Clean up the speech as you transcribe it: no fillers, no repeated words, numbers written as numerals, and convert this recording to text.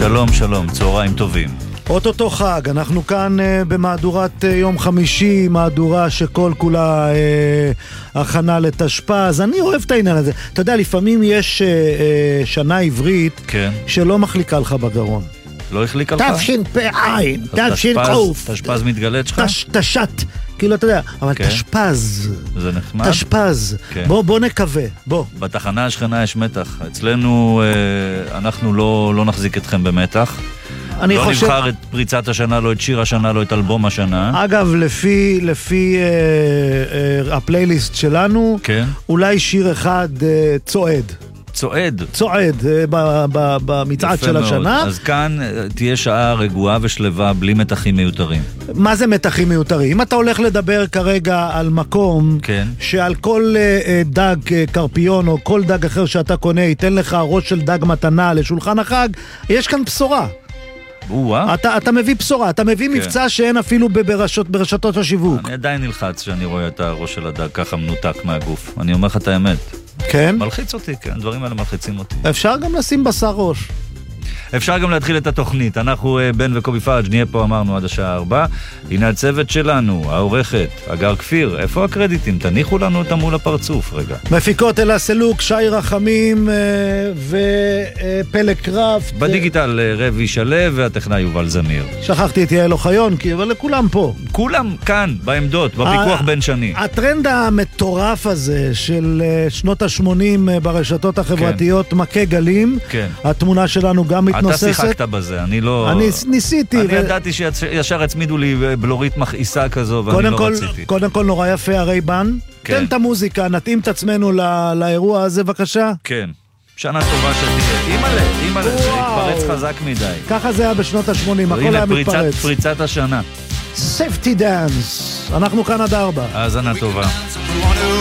שלום, שלום, צהריים טובים. אוטוטו חג, אנחנו כאן במהדורת יום חמישי, מהדורה שכל כולה הכנה לתשפ"ז. אני אוהב את העניין הזה. אתה יודע, לפעמים יש שנה עברית כן. שלא מחליקה לך בגרון. לא החליקה לך? תשפ"עין, תשפ"קוף. תשפ"ז מתגלת שלך? תש"ת, כאילו אתה יודע, אבל כן. תשפ"ז. זה נחמד? תשפ"ז. כן. בוא נקווה, בוא. בתחנה השכנה יש מתח. אצלנו אנחנו לא נחזיק אתכם במתח. לא חושב... נבחר את פריצת השנה, לא את שיר השנה, לא את אלבום השנה. אגב, לפי הפלייליסט שלנו, כן. אולי שיר אחד צועד. צועד במצעד של השנה. אז כאן תהיה שעה רגועה ושלווה בלי מתחים מיותרים. מה זה מתחים מיותרים? אם אתה הולך לדבר כרגע על מקום, כן. שעל כל דג קרפיון או כל דג אחר שאתה קונה ייתן לך ראש של דג מתנה לשולחן החג, יש כאן בשורה. אתה מביא בשורה, אתה מביא מבצע שאין אפילו ברשתות השיווק. אני עדיין נלחץ שאני רואה את הראש של הדג ככה מנותק מהגוף. אני אומר לך את האמת. כן? מלחיץ אותי, כן, דברים האלה מלחיצים אותי. אפשר גם לשים בשר ראש. אפשר גם להתחיל את התוכנית. אנחנו, בן וקובי פאג', נהיה פה, אמרנו, עד השעה 4. הנה הצוות שלנו, העורכת, אגר כפיר. איפה הקרדיטים? תניחו לנו אותם מול הפרצוף, רגע. מפיקות אלה סלוק, שי רחמים ופלק קראפט. בדיגיטל רבי שלב והטכנאי יובל זמיר. שכחתי את יעל אוחיון, אבל לכולם פה. כולם כאן, בעמדות, בפיקוח בין שני. הטרנד המטורף הזה של שנות ה-80 ברשתות החברתיות, מכה גלים. כן. התמונה שלנו גם מתנוססת. אתה שיחקת בזה, אני לא... אני ניסיתי. אני ידעתי שישר הצמידו לי בלורית מכעיסה כזו, ואני לא רציתי. קודם כל נורא יפה, הרי בן. תן את המוזיקה, נתאים את עצמנו לאירוע הזה, בבקשה. כן. שנה טובה שתהיה. אימא'לה, זה התפרץ חזק מדי. ככה זה היה בשנות ה-80, הכל היה מתפרץ. הנה, פריצת השנה. Safety Dance. אנחנו כאן עד 4. האזנה טובה.